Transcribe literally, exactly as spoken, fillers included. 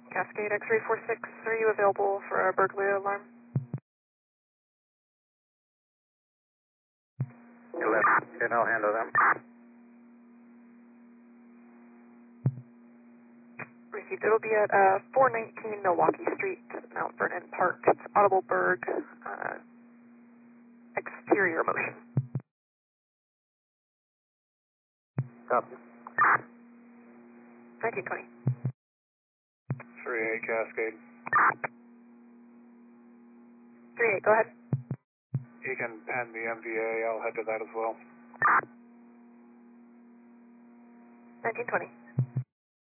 Cascade X-ray four six, are you available for a burglary alarm? And I'll handle them. Received. It'll be at uh, four nineteen Milwaukee Street, Mount Vernon Park. It's Audible Berg, uh, exterior motion. Copy. nineteen twenty. three eight Cascade. three eight, go ahead. You can pen the M V A, I'll head to that as well. nineteen twenty.